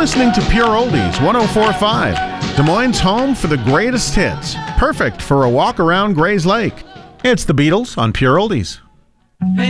listening to Pure Oldies 104.5, Des Moines' home for the greatest hits. Perfect for a walk around Gray's Lake. It's the Beatles on Pure Oldies.